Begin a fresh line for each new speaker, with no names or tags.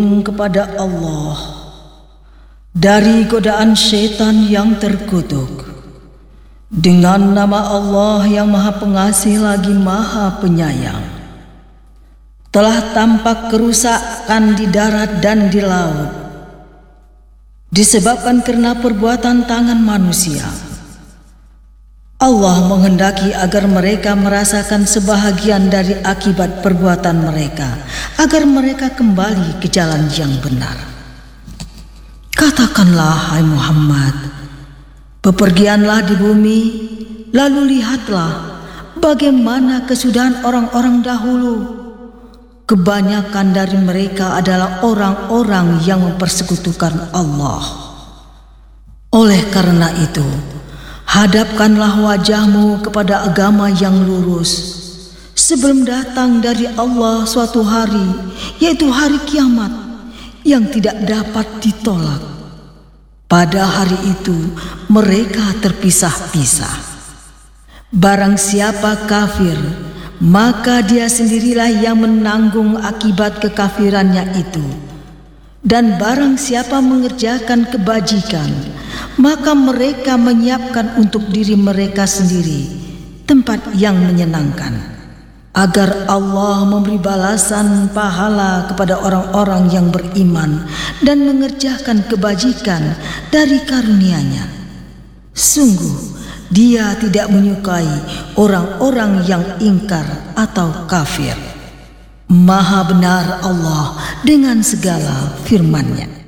kepada Allah dari godaan syaitan yang terkutuk. Dengan nama Allah yang Maha Pengasih lagi Maha Penyayang. Telah tampak kerusakan di darat dan di laut, disebabkan karena perbuatan tangan manusia. Allah menghendaki agar mereka merasakan sebahagian dari akibat perbuatan mereka, agar mereka kembali ke jalan yang benar. Katakanlah, hai Muhammad, bepergianlah di bumi, lalu lihatlah bagaimana kesudahan orang-orang dahulu. Kebanyakan dari mereka adalah orang-orang yang mempersekutukan Allah. Oleh karena itu, hadapkanlah wajahmu kepada agama yang lurus sebelum datang dari Allah suatu hari, yaitu hari kiamat yang tidak dapat ditolak. Pada hari itu mereka terpisah-pisah. Barang siapa kafir, maka dia sendirilah yang menanggung akibat kekafirannya itu. Dan barang siapa mengerjakan kebajikan, maka mereka menyiapkan untuk diri mereka sendiri tempat yang menyenangkan, agar Allah memberi balasan pahala kepada orang-orang yang beriman dan mengerjakan kebajikan dari karunia-Nya. Sungguh Dia tidak menyukai orang-orang yang ingkar atau kafir. Maha benar Allah dengan segala firman-Nya.